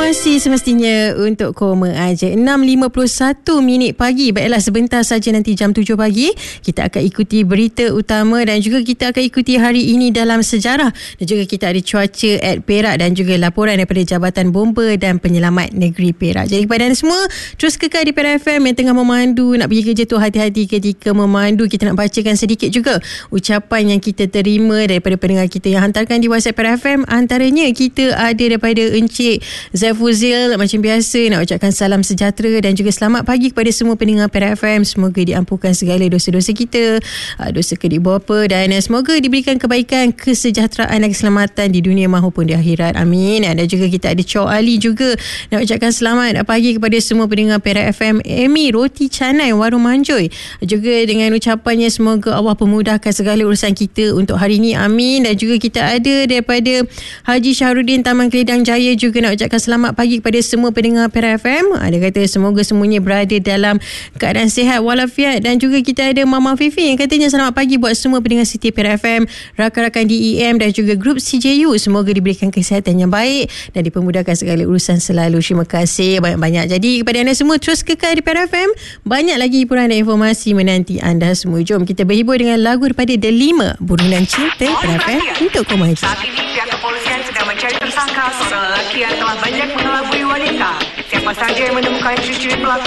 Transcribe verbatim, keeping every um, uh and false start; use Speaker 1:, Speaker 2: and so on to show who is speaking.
Speaker 1: Masih semestinya untuk koma aja. enam lima puluh satu minit pagi. Baiklah, sebentar saja nanti jam tujuh pagi kita akan ikuti berita utama dan juga kita akan ikuti hari ini dalam sejarah, dan juga kita ada cuaca at Perak dan juga laporan daripada Jabatan Bomba dan Penyelamat Negeri Perak. Jadi kepada anda semua, terus kekal di Perak F M yang tengah memandu. Nak pergi kerja tu hati-hati ketika memandu. Kita nak bacakan sedikit juga ucapan yang kita terima daripada pendengar kita yang hantarkan di WhatsApp Perak F M. Antaranya kita ada daripada Encik Zaifuzil, macam biasa nak ucapkan salam sejahtera dan juga selamat pagi kepada semua pendengar Perak F M. Semoga diampunkan segala dosa-dosa kita, dosa kedik bapa, dan semoga diberikan kebaikan, kesejahteraan dan keselamatan di dunia maupun di akhirat. Amin. Dan juga kita ada Chow Ali juga nak ucapkan selamat pagi kepada semua pendengar Perak F M. Amy Roti Canai Warung Manjoy juga dengan ucapannya semoga Allah pemudahkan segala urusan kita untuk hari ini. Amin. Dan juga kita ada daripada Haji Syahrudin Taman Keledang Jaya juga nak ucapkan selamat pagi kepada semua pendengar Perak F M. Dia kata semoga semuanya berada dalam keadaan sihat walafiat. Dan juga kita ada Mama Fifi yang katanya selamat pagi buat semua pendengar Siti Perak F M, rakan-rakan D E M dan juga grup C J U. Semoga diberikan kesihatan yang baik dan dipermudahkan segala urusan selalu. Terima kasih banyak-banyak. Jadi kepada anda semua, terus kekal di Perak F M. Banyak lagi hiburan dan informasi menanti anda semua. Jom kita berhibur dengan lagu daripada The Lima, Burunan Cinta, Perak F M untuk koma je.
Speaker 2: Saat ini pihak kepolisian sedang mencari tersangka seorang lelaki yang telah banyak mengelabui wanita. Siapa saja yang menemukan ciri-ciri pelaku